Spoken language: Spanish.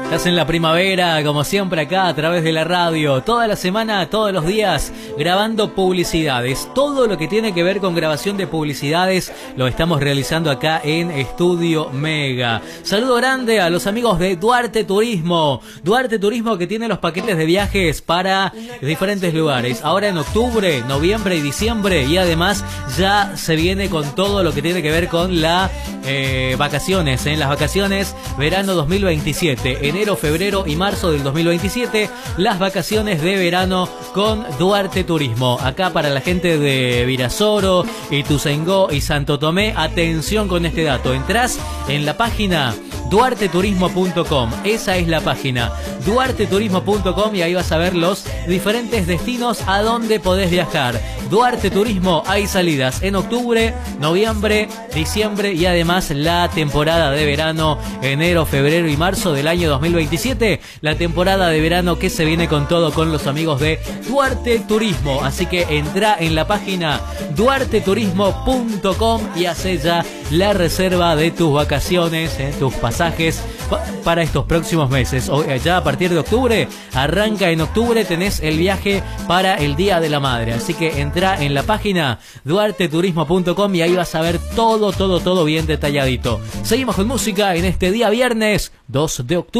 Estás en la primavera, como siempre acá a través de la radio, toda la semana, todos los días, grabando publicidades. Todo lo que tiene que ver con grabación de publicidades lo estamos realizando acá en Estudio Mega. Saludo grande a los amigos de Duarte Turismo. Duarte Turismo, que tiene los paquetes de viajes para diferentes lugares. Ahora en octubre, noviembre y diciembre, y además ya se viene con todo lo que tiene que ver con las vacaciones. Las vacaciones verano 2027. Enero, febrero y marzo del 2027, las vacaciones de verano con Duarte Turismo. Acá para la gente de Virasoro, Ituzaingó y Santo Tomé, atención con este dato. Entrás en la página duarteturismo.com. Esa es la página, duarteturismo.com, y ahí vas a ver los diferentes destinos a donde podés viajar. Duarte Turismo, hay salidas en octubre, noviembre, diciembre y además la temporada de verano, enero, febrero y marzo del año 2027. La temporada de verano que se viene con todo con los amigos de Duarte Turismo. Así que entra en la página duarteturismo.com y hace ya la reserva de tus vacaciones, tus pasajes para estos próximos meses. Ya a partir de octubre, arranca en octubre, tenés el viaje para el Día de la Madre. Así que entra en la página duarteturismo.com y ahí vas a ver todo bien detalladito. Seguimos con música en este día viernes 2 de octubre.